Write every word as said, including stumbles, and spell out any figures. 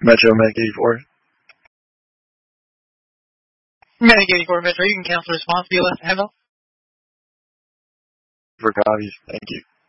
Metro Medic eighty-four. Medic eighty-four Metro, you can cancel response via left handle. For copies. Thank you.